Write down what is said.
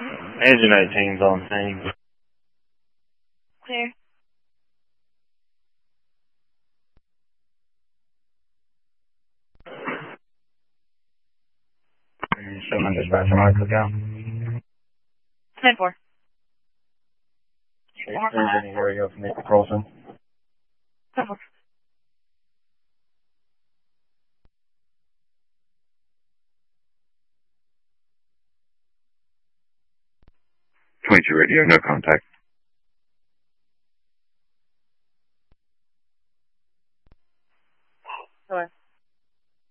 Engine 18's on scene. Clear. Showing dispatch mark, look out. 10-4. Engine, here we go from the crossing. 10-4. Radio, no contact.